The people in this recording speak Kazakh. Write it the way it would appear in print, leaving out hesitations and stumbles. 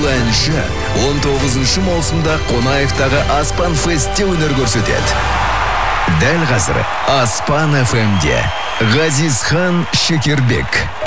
Бұл әнші 19 маусымда Қонаевтағы Аспан Фестте өнер көрсетеді. Дәл қазір Аспан FM-де Ғазизхан Шекербек.